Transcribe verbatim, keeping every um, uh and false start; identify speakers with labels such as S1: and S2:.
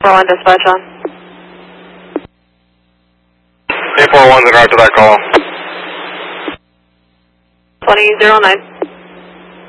S1: four one dispatch on.
S2: eight four one's in regard to that call.
S1: twenty zero nine.